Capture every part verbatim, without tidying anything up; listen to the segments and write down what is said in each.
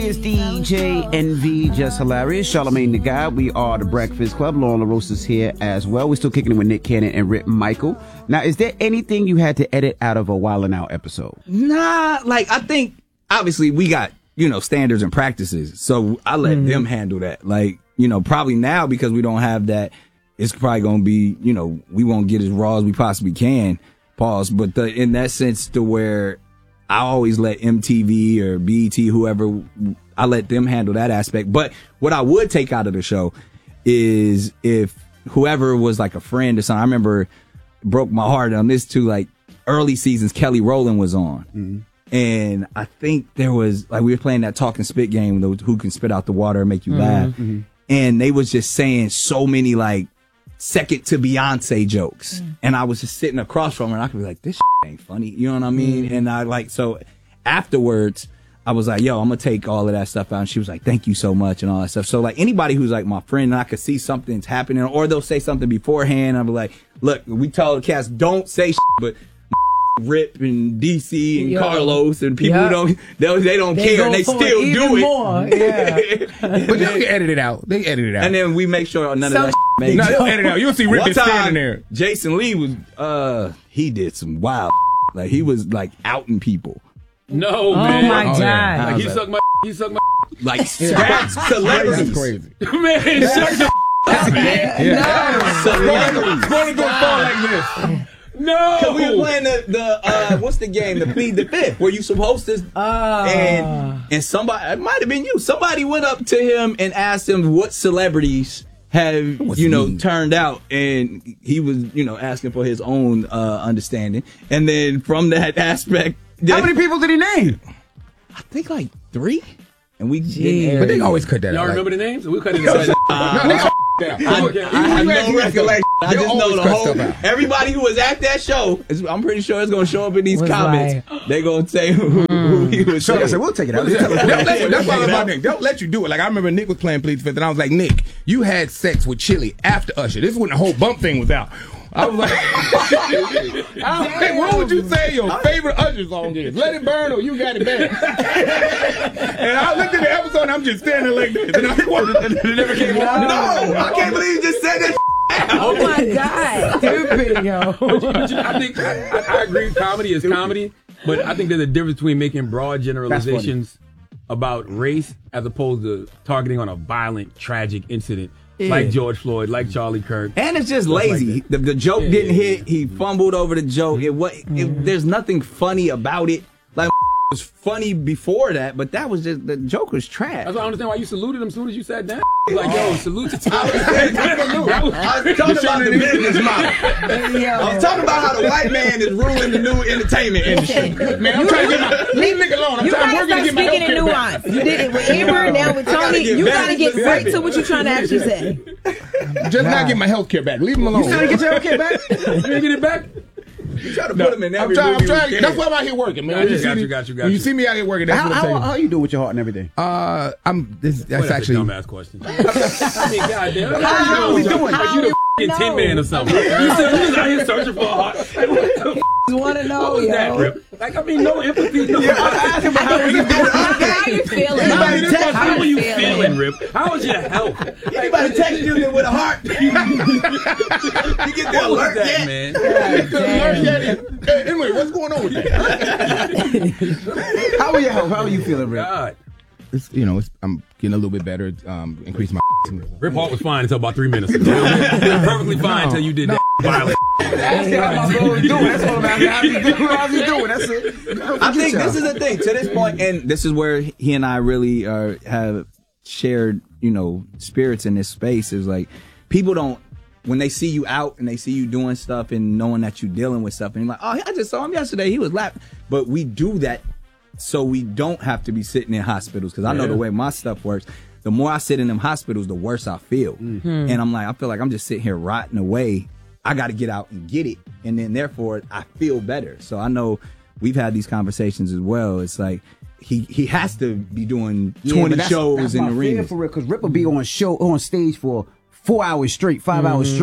It's D J N V, Just Hilarious, Charlamagne the Guy. We are the Breakfast Club. Lauren LaRosa is here as well. We're still kicking it with Nick Cannon and Rip Michael. Now, is there anything you had to edit out of a Wildin' Out episode? Nah, like, I think, obviously, we got, you know, standards and practices. So I let mm-hmm. them handle that. Like, you know, probably now because we don't have that, it's probably going to be, you know, we won't get as raw as we possibly can. Pause. But the, in that sense to where I always let M T V or B E T, whoever, I let them handle that aspect. But what I would take out of the show is if whoever was like a friend or something. I remember broke my heart on this too, like early seasons, Kelly Rowland was on. Mm-hmm. And I think there was, like, we were playing that talk and spit game, who can spit out the water and make you mm-hmm. laugh. Mm-hmm. And they was just saying so many, like, second to Beyonce jokes. Mm. And I was just sitting across from her and I could be like, this shit ain't funny. You know what I mean? Mm. And I like, so afterwards I was like, yo, I'm going to take all of that stuff out. And she was like, thank you so much and all that stuff. So like anybody who's like my friend and I could see something's happening or they'll say something beforehand. I'll be like, look, we tell the cast, don't say shit, but Rip and D C and Yo. Carlos and people yep. don't they, they don't they care and they still do it. More. Yeah. But they can edit it out. They edit it out. And then we make sure none Some of that makes no, they'll edit it out. You'll see Rip is standing there. Jason Lee was uh he did some wild like he was like outing people. No, oh man. My oh my god. Like he sucked my he sucked my like that's celebrities. That's crazy. Man, shut the up, man. Yeah. No. Celebrities. Going to go far like this. No, because we were playing the, the uh, what's the game? The Plead the Fifth, where you supposed to, uh, and and somebody, it might have been you. Somebody went up to him and asked him what celebrities have you know mean? turned out, and he was you know asking for his own uh, understanding. And then from that aspect, how many people did he name? I think like three. And we didn't but they always cut that. Y'all out. remember like, the names? We cut it out. Uh, no, I, I have no recollection. I just know the whole. Everybody who was at that show, I'm pretty sure it's going to show up in these was comments. Like, they're going to say who, who he was. So I said, we'll take it out. That's all about Nick. Don't let you do it. Like I remember Nick was playing Plead the Fifth, and I was like, Nick, you had sex with Chili after Usher. This is when the whole bump thing was out. I was like, I was like, what would you say your favorite Usher song is? Let It Burn or You Got It Bad? And I looked at the episode and I'm just standing like this. And I'm like, what? It never came on. No, I can't believe you just said that. Oh my God. Stupid, yo. I think I, I agree. Comedy is comedy, but I think there's a difference between making broad generalizations about race as opposed to targeting on a violent, tragic incident. Yeah. Like George Floyd, like Charlie Kirk. And it's just lazy. Like the, the joke yeah, didn't yeah, hit. He fumbled over the joke. It, what, mm-hmm. it, there's nothing funny about it. Like, it was funny before that, but that was just, the joke was trash. That's why I understand why you saluted him as soon as you sat down. Like, yo, salute to Tyler. I was talking about the business model. I was talking about how the white man is ruling the new entertainment industry. Man, I'm trying to get my, leave nigga alone. I'm you trying gotta start speaking in nuance. You did it with Amber, now with Tony. You gotta get right to what you're trying to actually say. Just not get my health care back. Leave him alone. You trying to get your health care back? You gonna get it back? You try to no, put him in every I'm trying, movie. I'm trying, that's why I'm out here working, man. I just you got you, got you, got when you. you see me out here working, that's how, what I'm how, saying. How you do with your heart and everything? Uh, I'm. This, that's Boy, actually. That's a dumbass question. I mean, goddamn. How, how you doing? Like you the f***ing Tin Man or something. You said you was out here searching for a heart. Like, what the f***? You want to know, What was yo. that, Rip? Like, I mean, no empathy. No. Yeah, I asked him how are you doing? How you feeling? Anybody text How you are you feeling? feeling, Rip? How is your health? Anybody text you with a heart? You get that alert that, yet? man? God, hey, anyway, what's going on with that? How are your health? How are you feeling, Rick? God. It's, you know, it's, I'm getting a little bit better. Um, increase my. Rip Hart was fine until about three minutes ago. Perfectly fine until you did that violent. That's what I'm doing. That's what I'm asking. How's he doing? That's it. I think this is the thing. To this point, and this is where he and I really uh, have shared, you know, spirits in this space. Is like people don't, when they see you out and they see you doing stuff and knowing that you're dealing with stuff, and you're like, oh, I just saw him yesterday. He was laughing. But we do that so we don't have to be sitting in hospitals. Because I know Yeah. the way my stuff works. The more I sit in them hospitals, the worse I feel. Mm-hmm. And I'm like, I feel like I'm just sitting here rotting away. I got to get out and get it. And then therefore I feel better. So I know we've had these conversations as well. It's like he he has to be doing twenty yeah, shows that's in my the ring. For real, because Rip will be on show on stage for four hours straight, five mm-hmm. hours straight.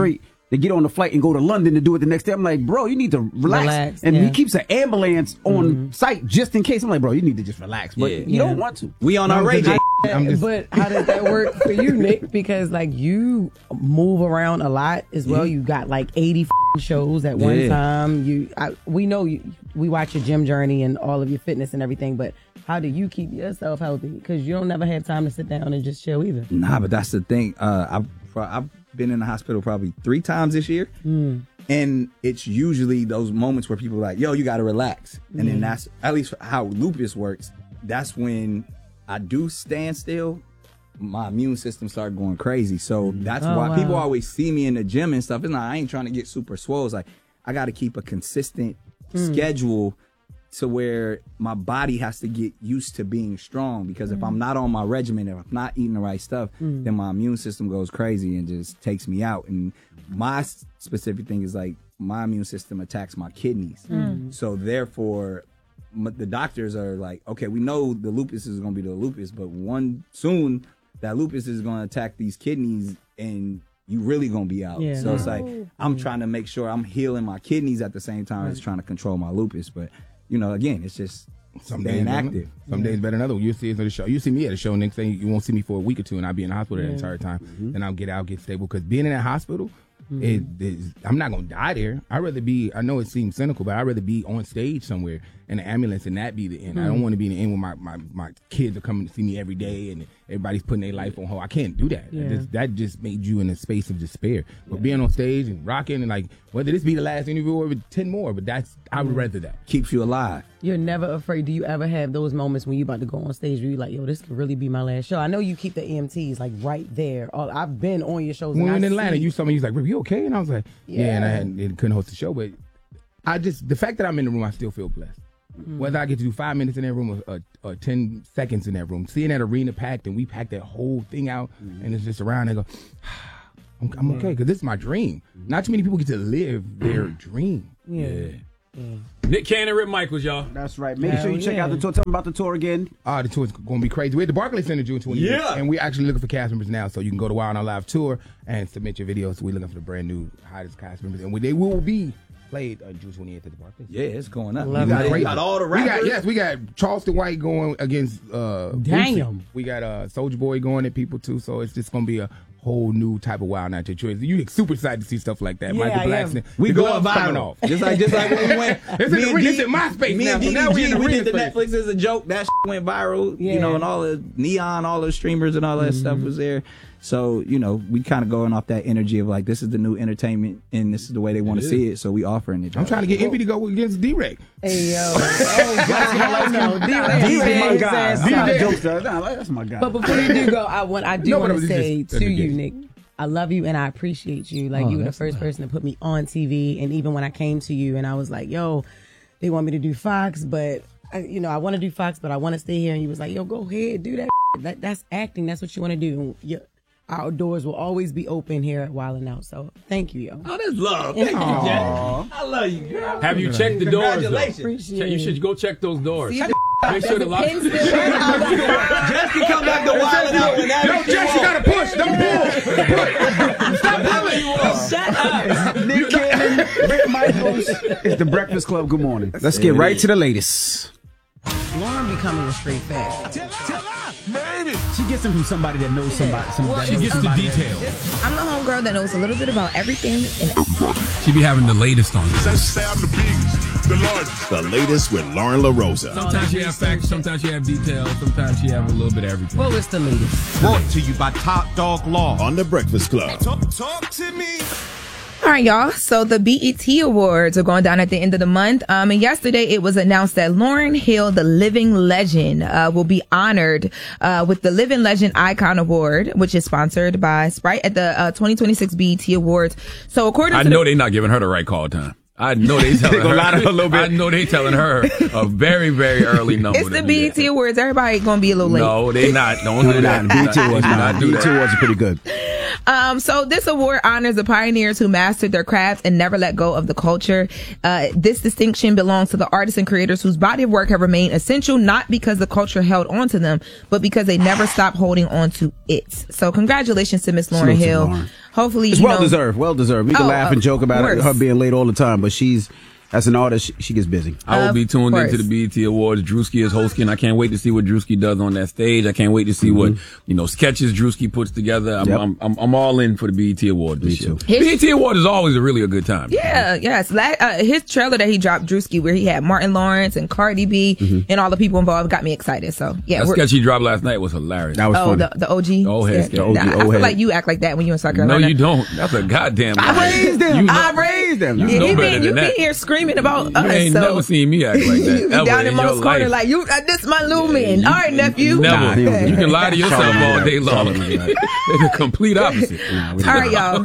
They get on the flight and go to London to do it the next day. I'm like, bro, you need to relax. Relax, and yeah. he keeps an ambulance on Mm-hmm. site just in case. I'm like, bro, you need to just relax. But Yeah. you Yeah. don't want to. We on our I'm Ray just- J. I'm just- But how does that work for you, Nick? Because like you move around a lot as well. You got like eighty f***ing shows at one Yeah. time. You, I, we know you. We watch your gym journey and all of your fitness and everything. But how do you keep yourself healthy? Because you don't never have time to sit down and just chill either. Nah, but that's the thing. Uh, I've I've been in the hospital probably three times this year, Mm. and it's usually those moments where people are like, "Yo, you got to relax," and Mm. then that's at least how lupus works. That's when I do stand still. My immune system started going crazy, so that's Oh, why wow. people always see me in the gym and stuff. It's not. I ain't trying to get super swole. It's like I got to keep a consistent Mm. schedule to where my body has to get used to being strong, because if I'm not on my regimen, if I'm not eating the right stuff, then my immune system goes crazy and just takes me out. And my s- specific thing is like my immune system attacks my kidneys. So therefore, m- the doctors are like, okay, we know the lupus is going to be the lupus, but one soon that lupus is going to attack these kidneys and you really going to be out. Yeah. So it's like, I'm trying to make sure I'm healing my kidneys at the same time as trying to control my lupus. But you know, again, it's just Some staying days, active. better- some days better than other. You see us at the show. You see me at the show. Next thing you won't see me for a week or two, and I'll be in the hospital the entire time. Then I'll get out, get stable. Because being in that hospital, it, is, I'm not gonna die there. I'd rather be. I know it seems cynical, but I'd rather be on stage somewhere in an ambulance and that be the end. I don't want to be in the end when my, my, my kids are coming to see me every day and everybody's putting their life on hold. I can't do that. Yeah. That, just, that just made you in a space of despair. But being on stage and rocking and like whether this be the last interview or ten more, but that's I would rather that. Keeps you alive. You're never afraid. Do you ever have those moments when you about to go on stage where you're like, yo, this could really be my last show? I know you keep the E M Ts like right there. All, I've been on your shows. When we and were in I Atlanta, see- you saw me, you was like, "Rip, you okay?" And I was like, "Yeah." And I Yeah. hadn't, and couldn't host the show, but I just the fact that I'm in the room, I still feel blessed. Mm-hmm. Whether I get to do five minutes in that room or, or, or ten seconds in that room, seeing that arena packed and we packed that whole thing out, Mm-hmm. and it's just around and go, I'm, I'm okay because this is my dream. Not too many people get to live their dream. Yeah. Nick Cannon, Rip Michaels, y'all. That's right. Make Hell sure you check yeah. out the tour. Tell them about the tour again. Ah, the tour's going to be crazy. We're at the Barclays Center June twentieth. Yeah. And we're actually looking for cast members now. So you can go to Wild Out Live Tour and submit your videos. So we're looking for the brand new hottest cast members. And we, they will be played on June twentieth at the Barclays. Yeah, it's going up. Love You got, it. you got all the We rappers. got, yes, we got Charleston White going against uh Damn. Boosie. We got uh Soulja Boy going at people too, so it's just gonna be a whole new type of Wild Night Tour. You super excited to see stuff like that. Yeah, Michael I am. Blackson. We the going gloves coming viral. off. Just like just like when we went. It's in me the and re- D- it's in my space me now, and so now we in D D G, the we arena did the space. Netflix as a joke. That shit went viral. You Yeah. know, and all the Neon, all those streamers and all that stuff was there. So you know, we kind of going off that energy of like, this is the new entertainment and this is the way they want to see it. So we offering it. I'm trying to get Envy to go against D-Rec. Hey, yo. Oh, God. No, D-Ray, He's my his guy. ass I'm not a up. jokester. Nah, That's my guy. But before you do go, I want I do No, but want it to was say just to an you, engagement. Nick, I love you and I appreciate you. Like Oh, you were the that's first nice. person to put me on T V, and even when I came to you and I was like, yo, they want me to do Fox, but I, you know I want to do Fox, but I want to stay here. And you was like, yo, go ahead, do that. That that's acting. That's what you want to do. And your, our doors will always be open here at Wild and Out. So thank you, yo. Oh, that's love. Thank you, Jack. I love you, girl. Have you checked the doors? though? Congratulations. Appreciate Check- You should go check those doors. See the- Make sure the lock. Pin still in? Jess can come back to Wild Out whenever Yo, she Jess, you wants. gotta push. Don't pull. Stop pulling. Shut up. Nick Cannon, Rick Michaels. It's the Breakfast Club. Good morning. Let's get right to the latest. Lauren becoming a straight fact. She gets them from somebody that knows somebody. somebody She that knows gets the somebody. details. I'm the homegirl that knows a little bit about everything. And She be having the latest on this. Say I'm the biggest, the largest. The latest with Lauren LaRosa. Sometimes you have facts, sometimes you have details, sometimes you have a little bit of everything. Well, it's the latest. Brought to you by Top Dog Law on The Breakfast Club. Talk, talk to me. all right, y'all. So the B E T Awards are going down at the end of the month. Um, and yesterday it was announced that Lauryn Hill, the living legend, uh, will be honored, uh, with the Living Legend Icon Award, which is sponsored by Sprite at the, uh, twenty twenty-six B E T Awards. So according I to know the- they're not giving her the right call time. I know they telling her. lie to her a little bit. I know they telling her a very, very early number. it's to the do B E that. T Awards. Everybody gonna be a little late. No, they not. Don't No, do they're that. not. B T Do was not not. do B T that. was pretty good. Um, so this award honors the pioneers who mastered their craft and never let go of the culture. Uh, this distinction belongs to the artists and creators whose body of work have remained essential, not because the culture held on to them, but because they never stopped holding on to it. So congratulations to Miss Lauryn Salute to Hill. Lauren. Hopefully, It's you well know, deserved. Well deserved. We can Oh, laugh and of joke about it, course. her being late all the time, but she's as an artist, she, she gets busy. I will Of be tuned course. into the B E T Awards. Drewski is hosting. I can't wait to see what Drewski does on that stage. I can't wait to see what, you know, sketches Drewski puts together. I'm, Yep. I'm, I'm, I'm all in for the B E T Award this Me year. too. His- B E T Award is always a really a good time. Yeah, yes. La- uh, his trailer that he dropped, Drewski, where he had Martin Lawrence and Cardi B and all the people involved, got me excited. So yeah, That we're- sketch he dropped last night was hilarious. That was oh, funny. the, the O G. The old head Yeah. sketch. The O G, Nah, I old feel head. like you act like that when you in South no, Carolina. you don't. That's a goddamn lie. I raised them. You know, I raised them. You Yeah, know you better been, than you that. been here screaming about You us. ain't so. never seen me act like that You ever down in in your Mo's corner, life. like you. Uh, this my little man. All right, nephew. Never. Nah, he don't do you that. can lie to yourself Charlotte all do day that. long. Charlotte do that. They're the complete opposite. All right, y'all.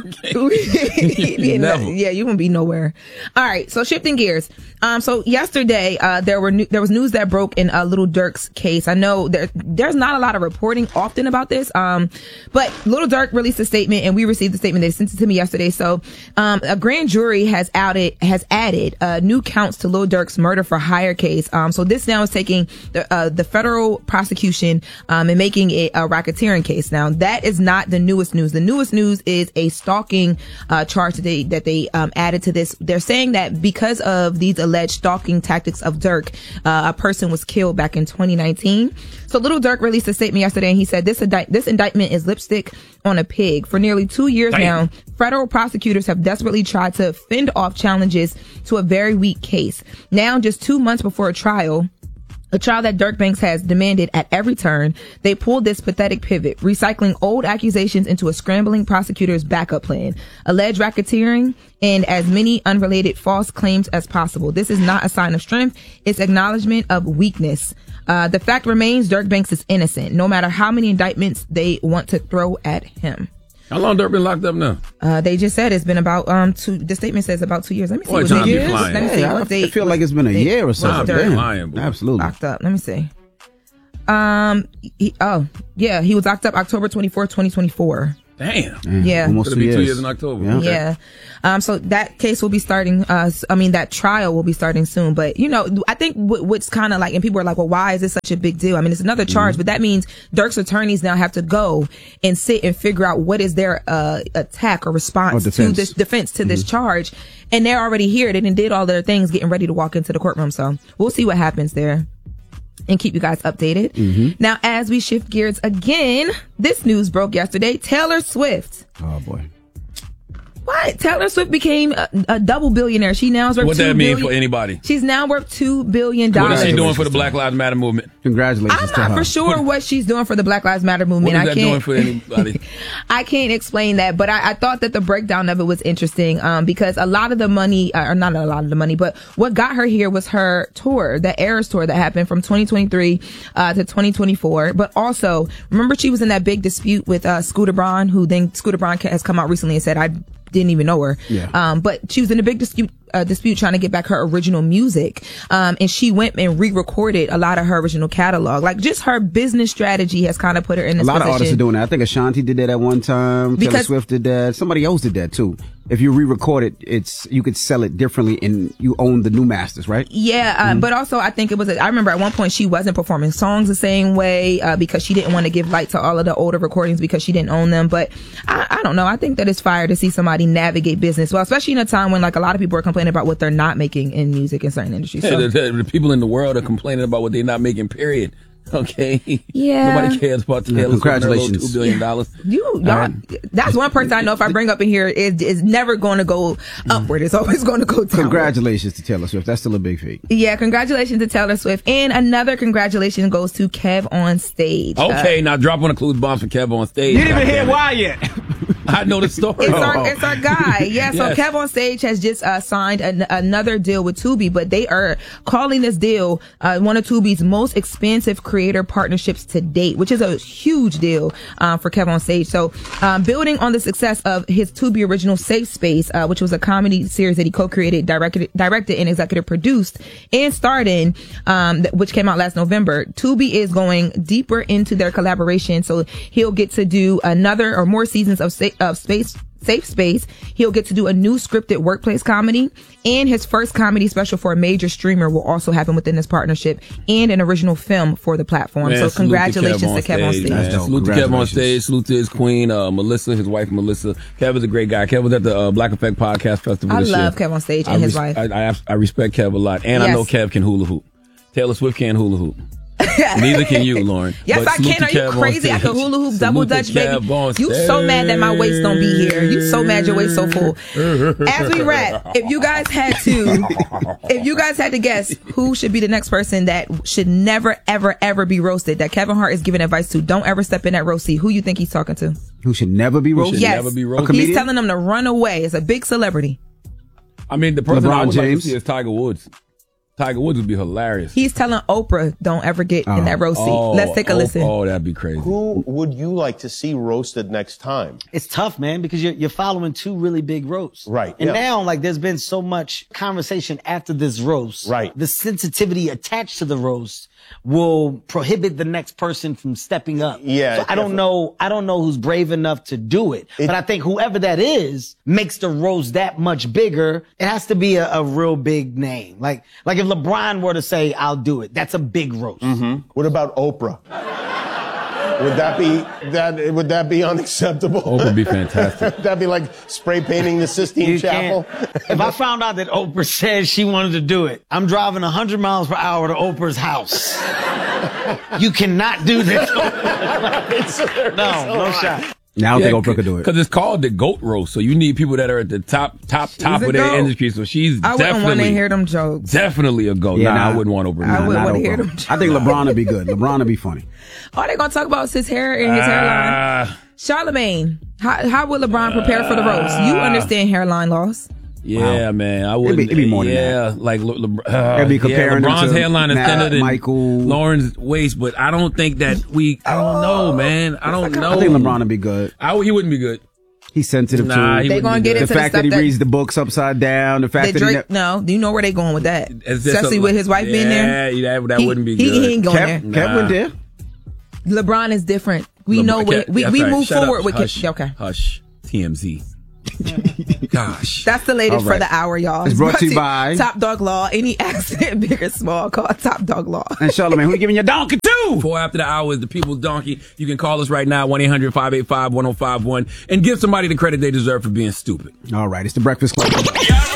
Yeah, Never. yeah, you won't be nowhere. All right, so shifting gears. Um, so yesterday, uh, there were new, there was news that broke in uh, Little Durk's case. I know there there's not a lot of reporting often about this, um, but Little Durk released a statement, and we received the statement. They sent it to me yesterday. So, um, a grand jury has outed has added uh, new counts to Little Durk's murder for hire case. Um, so this now is taking the uh, the federal prosecution um, and making it a racketeering case. Now that is not the newest news. The newest news is a stalking uh, charge that they that they um, added to this. They're saying that because of these alleged stalking tactics of Durk, uh, a person was killed back in twenty nineteen. So Little Durk released a statement yesterday, and he said this indict- this indictment is lipstick on a pig. For nearly two years Damn. now, federal prosecutors have desperately tried to fend off challenges to a very weak case. Now, just two months before a trial, a trial that Dirk Banks has demanded at every turn, they pulled this pathetic pivot, recycling old accusations into a scrambling prosecutor's backup plan, alleged racketeering, and as many unrelated false claims as possible. This is not a sign of strength. It's acknowledgement of weakness. Uh, the fact remains Dirk Banks is innocent, no matter how many indictments they want to throw at him. How long Dirk been locked up now? Uh, they just said it's been about um two. The statement says about two years. Let me see. Boy, what time date- be flying. Let me see. Yeah, what I date feel like was- it's been a date year or was something. Dirk Damn. lying, boy. Absolutely. locked up? Let me see. Um. He, oh, yeah. He was locked up October twenty-fourth, twenty twenty-four. Damn. Yeah. Almost It'll two be two years. years in October. Yeah. Okay. Yeah. Um, so that case will be starting, uh, s- I mean, that trial will be starting soon. But, you know, I think w- what's kind of like, and people are like, well, why is this such a big deal? I mean, it's another charge, Mm-hmm. but that means Dirk's attorneys now have to go and sit and figure out what is their, uh, attack or response Or to defense. this defense to Mm-hmm. this charge. And they're already here. They done did all their things, getting ready to walk into the courtroom. So we'll see what happens there and keep you guys updated. Mm-hmm. Now, as we shift gears again, this news broke yesterday. Taylor Swift. Oh boy. What? Taylor Swift became a, a double billionaire. She now is worth What two that mean billion- for anybody? She's now worth two billion What dollars. is she doing for the Black Lives Matter movement? Congratulations I'm to not her. for sure what she's doing for the Black Lives Matter movement. What is I that doing can't. for anybody? I can't explain that, but I, I thought that the breakdown of it was interesting um, because a lot of the money, uh, or not a lot of the money, but what got her here was her tour, the Eras tour that happened from twenty twenty-three uh, to twenty twenty-four. But also, remember she was in that big dispute with uh, Scooter Braun, who then Scooter Braun has come out recently and said, I didn't even know her. Yeah. Um, but she was in a big dispute, uh, dispute trying to get back her original music. Um, and she went and re-recorded a lot of her original catalog. Like just her business strategy has kind of put her in A this lot position. of artists are doing that. I think Ashanti did that at one time. Taylor Because- Swift did that. Somebody else did that too. If you re-record it, it's you could sell it differently, and you own the new masters, right? Yeah, uh, but also I think it was. A, I remember at one point she wasn't performing songs the same way uh, because she didn't want to give light to all of the older recordings because she didn't own them. But I, I don't know. I think that it's fire to see somebody navigate business well, especially in a time when like a lot of people are complaining about what they're not making in music in certain industries. Yeah, So, the, the, the people in the world are complaining about what they're not making, period. Okay? Yeah. Nobody cares about Taylor Swift and her little Congratulations. two billion dollars. you, y'all, that's one person I know if I bring up in here is is never going to go upward. It's always going to go down. Congratulations to Taylor Swift. That's still a big feat. Yeah, congratulations to Taylor Swift, and another congratulations goes to Kev on stage. Uh, Okay, now drop one of Clues bombs for Kev on stage. You didn't even hear Goddammit. why yet. I know the story. It's Oh, our oh. it's our guy. Yeah. So Yes. Kev on Stage has just uh, signed an, another deal with Tubi, but they are calling this deal uh, one of Tubi's most expansive creator partnerships to date, which is a huge deal uh, for Kev on Stage. So um, building on the success of his Tubi original Safe Space, uh, which was a comedy series that he co-created, directed, directed, and executive produced, and starred in, um, th- which came out last November. Tubi is going deeper into their collaboration, so he'll get to do another or more seasons of Sa- uh, space. Safe Space. He'll get to do a new scripted workplace comedy, and his first comedy special for a major streamer will also happen within this partnership, and an original film for the platform. Man, so congratulations to Kev on stage. Man. Salute to Kev on stage. Salute to his queen, uh, Melissa, his wife Melissa. Kev is a great guy. Kev was at the uh, Black Effect Podcast Festival I this love year. Kev on stage and I his res- wife. I, I, I respect Kev a lot, and Yes. I know Kev can hula hoop. Taylor Swift can't hula hoop. Neither can you, Lauren. Yes, But I salute can. Are to you Kev on crazy? I stage. can hula hoop, Salute double to dutch, Kev baby. on You so mad that my waist don't be here. You so mad your waist so full. As we wrap, if you guys had to, if you guys had to guess who should be the next person that should never, ever, ever be roasted, that Kevin Hart is giving advice to, don't ever step in that roast seat. Who you think he's talking to? Who should never be roasted? should Yes, never be A roasted. comedian? he's telling them to run away. It's a big celebrity. I mean, the person LeBron I would like to James? see is Tiger Woods. Tiger Woods would be hilarious. He's telling Oprah, don't ever get in that roast seat. Oh, Let's take a oh, listen. Oh, that'd be crazy. Who would you like to see roasted next time? It's tough, man, because you're you're following two really big roasts. Right, And yeah. now, like, there's been so much conversation after this roast. Right. The sensitivity attached to the roast will prohibit the next person from stepping up. Yeah, So I don't definitely. know, I don't know who's brave enough to do it. It- but I think whoever that is makes the roast that much bigger. It has to be a, a real big name. Like, like if LeBron were to say, I'll do it, that's a big roast. What about Oprah? Would that be that? Would that be unacceptable? Oprah would be fantastic. That'd be like spray painting the Sistine You Chapel. can't. If I found out that Oprah said she wanted to do it, I'm driving one hundred miles per hour to Oprah's house. You cannot do this. No, no shot. Now I don't think Oprah could do it. Because it's called the GOAT roast, so you need people that are at the top, top, top a of their goat. industry. So she's I wouldn't want to definitely, hear them jokes. definitely a GOAT. Yeah, nah, I nah. wouldn't want Oprah. I Nah, wouldn't nah. want to Oprah. hear them. I think LeBron would be good. LeBron would be funny. All they're going to talk about is his hair and his hairline. Ah, Charlemagne, how, how would LeBron prepare for the roast? You understand hairline loss. yeah, man. I would. It'd be- it'd be more than yeah, like Le, Le, uh, It'd be yeah, comparing them LeBron's to hairline is Matt, thinner than Michael. Lauren's waist, but I don't think that we. I don't know, man. I don't know. I think LeBron would be good. I, he wouldn't be good. He's sensitive Nah, to he They wouldn't gonna be get good. into the the fact that stuff he that- reads the books upside down. The fact That that, Drake, he no, do you know where they going with that? It's just Especially a- with his wife being there. Yeah, that, that He- wouldn't be he, good. He ain't going Kev, there. Kev went there. LeBron is different. We LeBron- know what Kev- we, that's we right. move Shut up. forward with. Hush. Ke- okay, Hush. T M Z. Gosh. that's the latest All right. for the hour, y'all. It's brought to you by- Top Dog Law. Any accident, big or small, call Top Dog Law. And Charlamagne, who you giving your donkey to? Four after the hour is the People's Donkey. You can call us right now, one eight hundred five eight five one oh five one, and give somebody the credit they deserve for being stupid. All right, it's the Breakfast Club.